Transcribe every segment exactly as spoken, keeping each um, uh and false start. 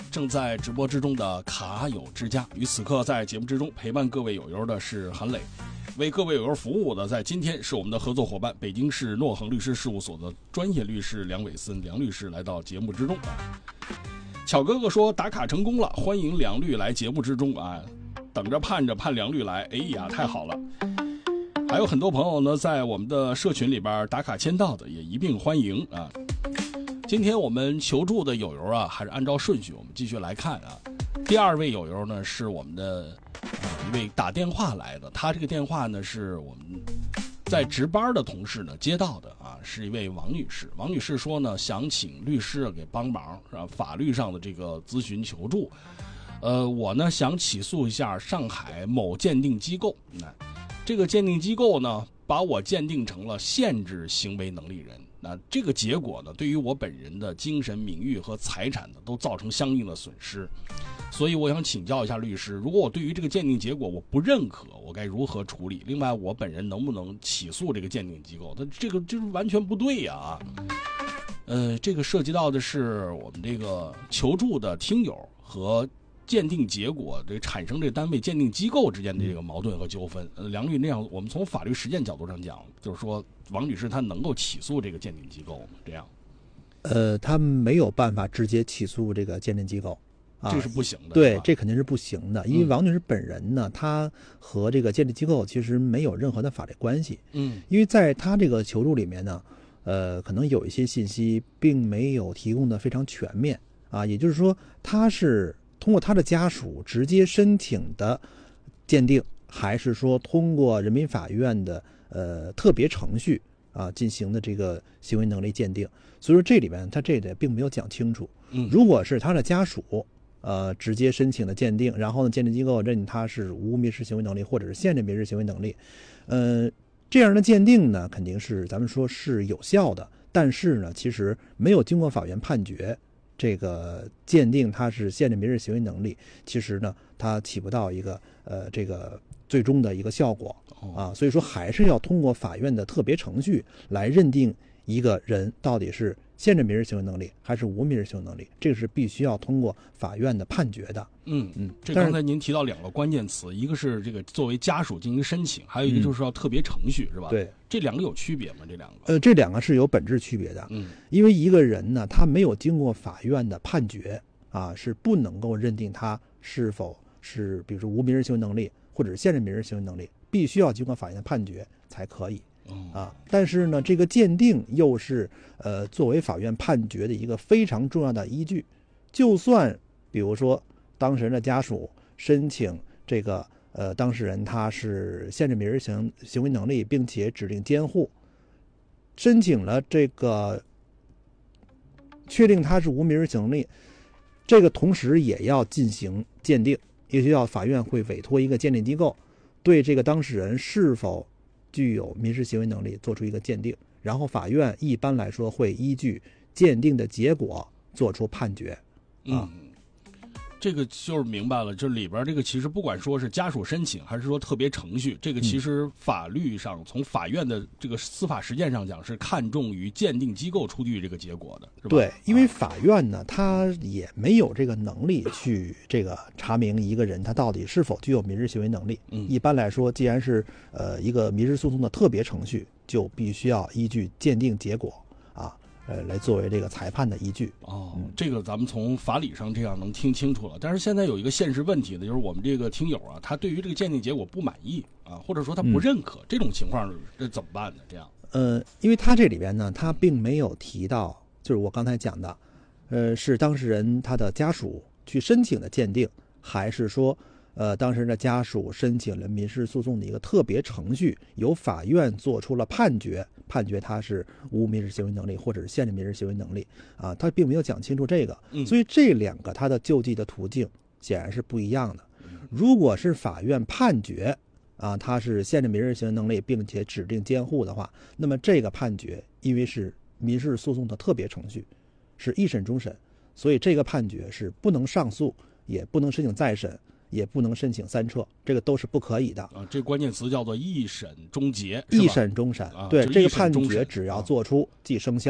正在直播之中的卡友之家，与此刻在节目之中陪伴各位友友的是韩磊，为各位友友服务的在今天是我们的合作伙伴北京市诺恒律师事务所的专业律师梁伟森梁律师来到节目之中啊。巧哥哥说打卡成功了，欢迎梁律来节目之中啊，等着盼着盼梁律来，哎呀太好了。还有很多朋友呢在我们的社群里边打卡签到的也一并欢迎啊。今天我们求助的友友啊，还是按照顺序我们继续来看啊。第二位友友呢是我们的、呃、一位打电话来的，他这个电话呢是我们在值班的同事呢接到的啊，是一位王女士。王女士说呢想请律师给帮忙啊，法律上的这个咨询求助。呃，我呢想起诉一下上海某鉴定机构，那、嗯、这个鉴定机构呢把我鉴定成了限制行为能力人。那这个结果呢，对于我本人的精神名誉和财产呢，都造成相应的损失。所以我想请教一下律师，如果我对于这个鉴定结果我不认可，我该如何处理？另外，我本人能不能起诉这个鉴定机构？它这个就是完全不对呀啊！呃，这个涉及到的是我们这个求助的听友和鉴定结果这产生这单位鉴定机构之间的这个矛盾和纠纷。呃，梁律那样，我们从法律实践角度上讲，就是说王女士她能够起诉这个鉴定机构吗？这样？ 呃，她没有办法直接起诉这个鉴定机构。啊， 这是不行的。 对，这肯定是不行的，因为王女士本人呢，嗯、她和这个鉴定机构其实没有任何的法律关系。 嗯， 因为在她这个求助里面呢，呃，可能有一些信息并没有提供的非常全面啊，也就是说，她是通过她的家属直接申请的鉴定，还是说通过人民法院的呃特别程序啊进行的这个行为能力鉴定？所以说这里面她这一点并没有讲清楚。 嗯， 如果是她的家属。呃，直接申请的鉴定，然后呢，鉴定机构认他是无民事行为能力，或者是限制民事行为能力，呃，这样的鉴定呢，肯定是咱们说是有效的，但是呢，其实没有经过法院判决，这个鉴定它是限制民事行为能力，其实呢，它起不到一个呃这个最终的一个效果啊，所以说还是要通过法院的特别程序来认定一个人到底是限制民事行为能力还是无民事行为能力，这个是必须要通过法院的判决的。 嗯嗯，这刚才您提到两个关键词，一个是这个作为家属进行申请，还有一个就是要特别程序，嗯、是吧？ 对，这两个有区别吗？这两个？ 呃，这两个是有本质区别的。 嗯， 因为一个人呢，他没有经过法院的判决啊，是不能够认定他是否是，比如说无民事行为能力或者是限制民事行为能力，必须要经过法院的判决才可以。啊，但是呢，这个鉴定又是呃作为法院判决的一个非常重要的依据。就算比如说当事人的家属申请这个呃当事人他是限制民事行行为能力，并且指定监护，申请了这个确定他是无民事行为能力，这个同时也要进行鉴定，也就要法院会委托一个鉴定机构对这个当事人是否具有民事行为能力做出一个鉴定，然后法院一般来说会依据鉴定的结果做出判决。啊、 嗯，这个就是明白了，这里边这个其实不管说是家属申请还是说特别程序，这个其实法律上、嗯、从法院的这个司法实践上讲是看重于鉴定机构出具这个结果的，是吧？ 对，因为法院呢，他也没有这个能力去这个查明一个人他到底是否具有民事行为能力。 嗯， 一般来说，既然是呃一个民事诉讼的特别程序，就必须要依据鉴定结果啊。呃，来作为这个裁判的依据。 哦，这个咱们从法理上这样能听清楚了。但是现在有一个现实问题呢，就是我们这个听友啊，他对于这个鉴定结果不满意啊，或者说他不认可，嗯、这种情况这怎么办呢？这样？ 呃，因为他这里边呢，他并没有提到，就是我刚才讲的，呃，是当事人他的家属去申请的鉴定，还是说，呃，当事人的家属申请了民事诉讼的一个特别程序，由法院做出了判决。判决他是无民事行为能力或者是限制民事行为能力啊，他并没有讲清楚这个，所以这两个他的救济的途径显然是不一样的。如果是法院判决啊，他是限制民事行为能力，并且指定监护的话，那么这个判决因为是民事诉讼的特别程序，是一审终审，所以这个判决是不能上诉，也不能申请再审，也不能申请三撤，这个都是不可以的啊。这关键词叫做一审终结， 一审终审。 啊、 对， 这个判决只要做出即生效。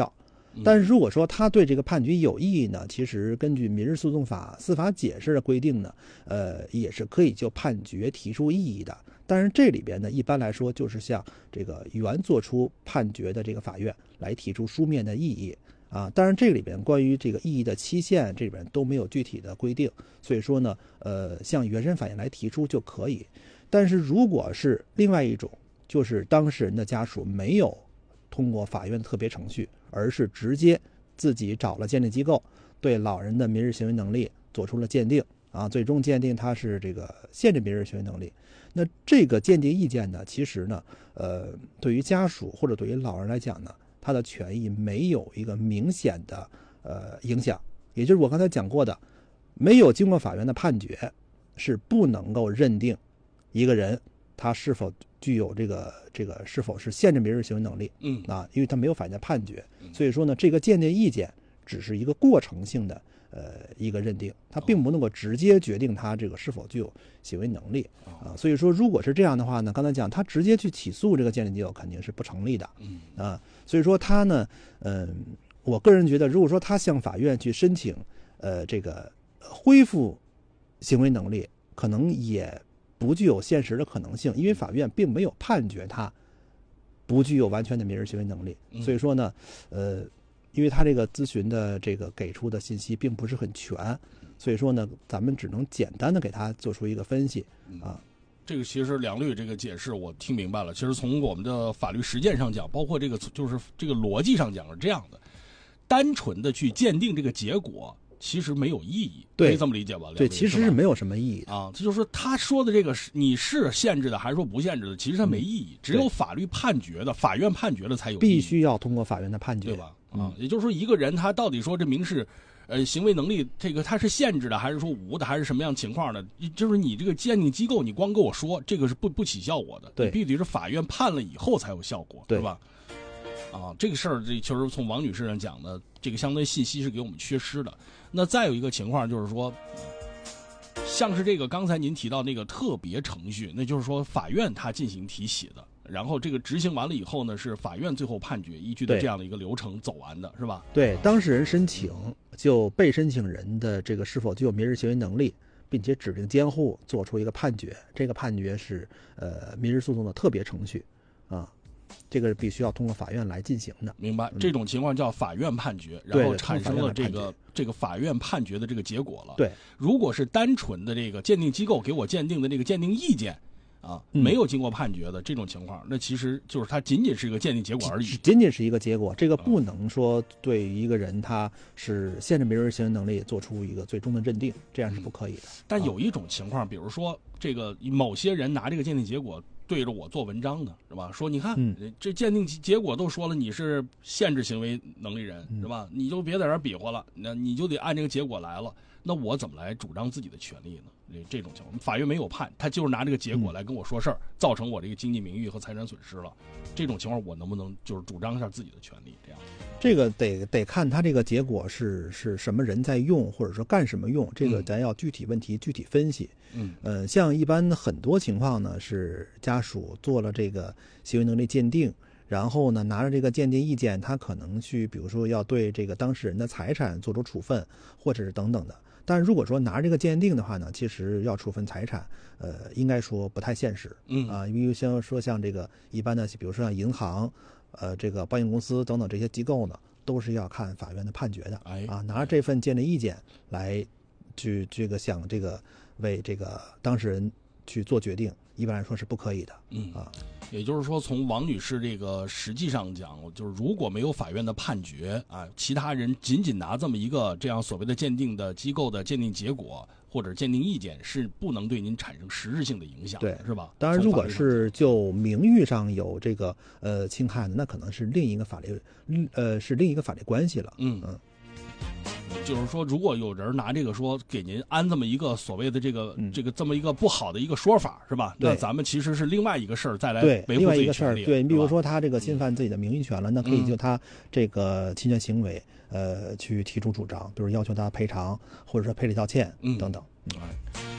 但是如果说他对这个判决有异议呢，其实根据民事诉讼法司法解释的规定呢，呃，也是可以就判决提出异议的。但是这里边呢，一般来说就是向这个原作出判决的这个法院来提出书面的异议啊。当然这里边关于这个异议的期限，这里边都没有具体的规定，所以说呢，呃，向原审法院来提出就可以。但是如果是另外一种，就是当事人的家属没有通过法院的特别程序，而是直接自己找了鉴定机构，对老人的民事行为能力做出了鉴定啊，最终鉴定他是这个限制民事行为能力。那这个鉴定意见呢，其实呢，呃，对于家属或者对于老人来讲呢，他的权益没有一个明显的呃影响，也就是我刚才讲过的，没有经过法院的判决，是不能够认定一个人他是否具有这个这个是否是限制民事行为能力， 嗯啊，因为他没有法院的判决，所以说呢，这个鉴定意见只是一个过程性的呃一个认定，它并不能够直接决定他这个是否具有行为能力啊。所以说，如果是这样的话呢，刚才讲他直接去起诉这个鉴定机构肯定是不成立的，啊，所以说他呢，嗯、呃，我个人觉得，如果说他向法院去申请呃这个恢复行为能力，可能也不具有现实的可能性，因为法院并没有判决他不具有完全的民事行为能力，所以说呢，呃，因为他这个咨询的这个给出的信息并不是很全，所以说呢，咱们只能简单的给他做出一个分析啊。 这个其实梁律这个解释我听明白了，其实从我们的法律实践上讲，包括这个就是这个逻辑上讲是这样的，单纯的去鉴定这个结果其实没有意义， 对， 可以这么理解吧？ 对，其实是没有什么意义的啊。这就是说，他说的这个是你是限制的还是说不限制的，其实它没意义，嗯、只有法律判决的、法院判决的才有意义， 必须要通过法院的判决， 对吧？啊，也就是说，一个人他到底说这民事呃行为能力这个他是限制的，还是说无的，还是什么样情况的？就是你这个鉴定机构，你光跟我说这个是不不起效果的， 对， 你必须是法院判了以后才有效果， 对是吧？啊，这个事儿，这其实从王女士上讲的，这个相对信息是给我们缺失的。那再有一个情况就是说，像是这个刚才您提到那个特别程序，那就是说法院他进行提起的，然后这个执行完了以后呢，是法院最后判决依据的这样的一个流程走完的，是吧？ 对，当事人申请就被申请人的这个是否具有民事行为能力，并且指定监护做出一个判决，这个判决是呃民事诉讼的特别程序啊。这个是必须要通过法院来进行的。 明白，这种情况叫法院判决， 嗯、 然后产生了这个这个法院判决的这个结果了。 对， 如果是单纯的这个鉴定机构给我鉴定的这个鉴定意见啊， 嗯、 没有经过判决的这种情况，那其实就是它仅仅是一个鉴定结果而已， 仅仅是一个结果，这个不能说对一个人他是限制民事行为能力做出一个最终的认定，这样是不可以的。 嗯、但有一种情况，比如说这个某些人拿这个鉴定结果对着我做文章呢，是吧？说你看， 嗯、 这鉴定结果都说了你是限制行为能力人， 嗯、 是吧？你就别在这儿比划了，那你就得按这个结果来了。那我怎么来主张自己的权利呢？这种情况，法院没有判，他就是拿这个结果来跟我说事儿，嗯、造成我这个经济名誉和财产损失了。这种情况，我能不能就是主张一下自己的权利？这样， 这个得得看他这个结果是是什么人在用，或者说干什么用，这个咱要具体问题、嗯、具体分析。 嗯， 呃，像一般很多情况呢，是家属做了这个行为能力鉴定，然后呢拿着这个鉴定意见，他可能去，比如说要对这个当事人的财产做出处分，或者是等等的。但是如果说拿着这个鉴定的话呢，其实要处分财产，呃，应该说不太现实。 嗯啊，因为像说像这个一般的，比如说像银行、呃，这个保险公司等等这些机构呢，都是要看法院的判决的。 哎， 啊，拿着这份鉴定意见来去这个想这个为这个当事人去做决定，一般来说是不可以的。 嗯啊。 也就是说，从王女士这个实际上讲，就是如果没有法院的判决啊，其他人仅仅拿这么一个这样所谓的鉴定的机构的鉴定结果或者鉴定意见，是不能对您产生实质性的影响的， 对， 是吧？ 当然，如果是就名誉上有这个呃侵害的，那可能是另一个法律呃是另一个法律关系了。 嗯嗯。就是说，如果有人拿这个说给您安这么一个所谓的这个、嗯、这个这么一个不好的一个说法，是吧？那咱们其实是另外一个事儿再来维护自己的权利。 对，你比如说他这个侵犯自己的名誉权了，嗯、那可以就他这个侵权行为，呃，去提出主张，比如要求他赔偿，或者说赔礼道歉、 嗯、 等等。 嗯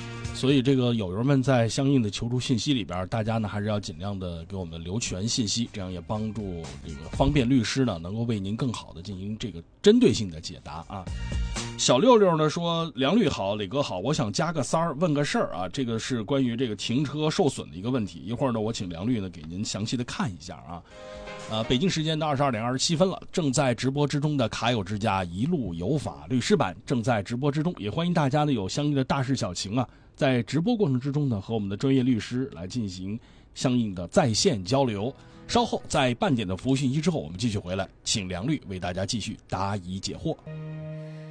所以这个友友们在相应的求助信息里边，大家呢还是要尽量的给我们留全信息，这样也帮助这个方便律师呢能够为您更好的进行这个针对性的解答啊。小六六呢说，梁律好，磊哥好，我想加个三儿问个事儿啊，这个是关于这个停车受损的一个问题，一会儿呢我请梁律呢给您详细的看一下啊。呃，北京时间的二十二点二十七分了，正在直播之中的卡友之家一路有法律师版正在直播之中，也欢迎大家呢有相应的大事小情啊，在直播过程之中呢和我们的专业律师来进行相应的在线交流。稍后在半点的服务信息之后，我们继续回来，请梁律为大家继续答疑解惑。